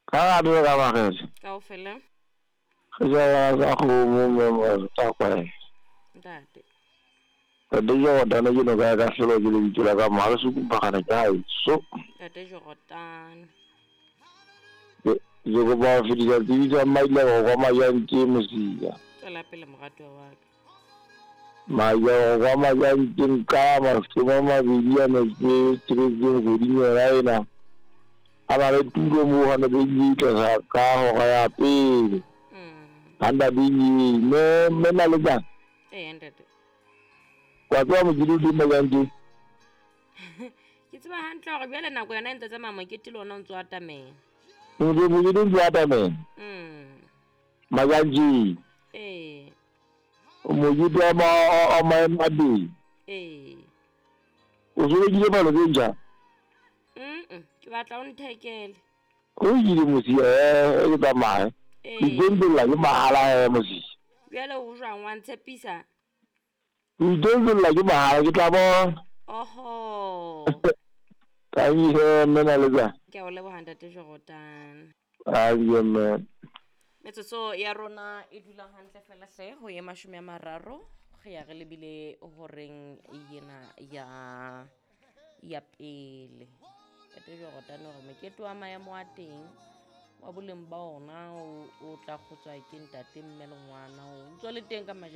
Ka do ka ba ke. Kaofela Ke ja ga go mo ta kwa. ntate. Ka de yo da na jino ka selo ke di tla ka ma su ku ba kana kai. So Ntate Jorotane. yo go ba fi di ja mai le go ma ya nke musiya. Tswela pele moratwa wa ka. Ma ya go ma ya nke ka ma se ma bidia ne ke go di ya ina. Ana le tulo mo hana be ni ka ho ya pe. Anda di me na le ja. Ntate. Kwa tswa mo di mayanti. Ke tseba hantle hore bjale nako yona e ntse tsamaya mokete le ona o ntse o atamela. Mo di ata men. Mayanti. Ee. Mo di ma madi. Ee. O so di ba lo nja. Ke batla o nthekele. O di mo si e ta ma. Di dende la ke mahala mo si. Bjale o jwang wa ntshepisa? Di dende la ke mahala ke tla bo. Oho. Ka yi me na le ja. Ke o leboha ntate Jorotane. Ye me. Metsotso ya rona e dula hantle fela hle ho ye 30 ge ya re lebile horeng yena ya pele. Ntate Jorotane hore mokete wa maemo a teng wa boleng ba ona o tla kgotswa ke ntate mme le ngwana o ntse le teng ka